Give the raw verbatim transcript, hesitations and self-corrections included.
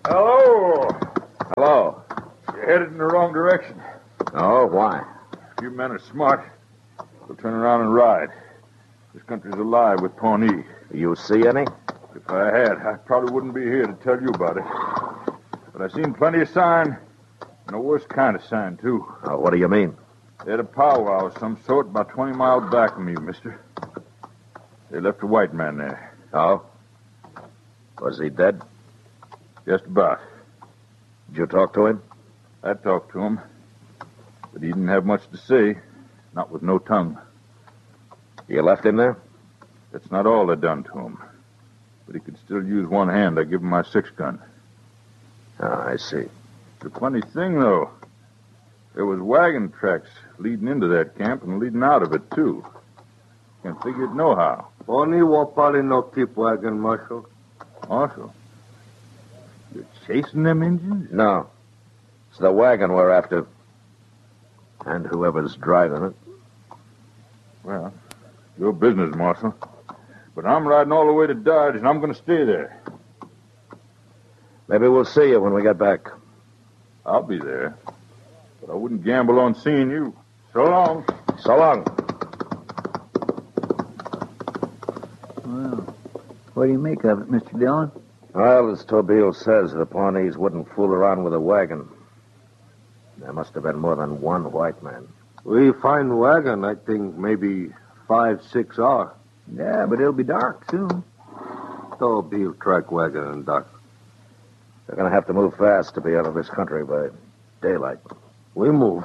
Hello. Hello. You're headed in the wrong direction. Oh, why? If you men are smart, we'll turn around and ride. This country's alive with Pawnee. You see any? If I had, I probably wouldn't be here to tell you about it. But I've seen plenty of sign, and the worst kind of sign, too. Oh, what do you mean? They had a powwow of some sort about twenty miles back from me, mister. They left a white man there. Oh? Was he dead? Just about. Did you talk to him? I talked to him, but he didn't have much to say, not with no tongue. You left him there? That's not all they done to him. But he could still use one hand. I give him my six-gun. Oh, I see. It's a funny thing, though. There was wagon tracks leading into that camp and leading out of it, too. Can't figure it nohow. Only Wapali no keep wagon, Marshal. Marshal? You're chasing them Indians? No. It's the wagon we're after. And whoever's driving it. Well, your business, Marshal. But I'm riding all the way to Dodge, and I'm going to stay there. Maybe we'll see you when we get back. I'll be there. But I wouldn't gamble on seeing you. So long. So long. Well, what do you make of it, Mister Dillon? Well, as Tobeel says, the Pawnees wouldn't fool around with a wagon. There must have been more than one white man. We find wagon, I think maybe five, six are. Yeah, but it'll be dark soon. So Beal track wagon and duck. They're going to have to move fast to be out of this country by daylight. We move.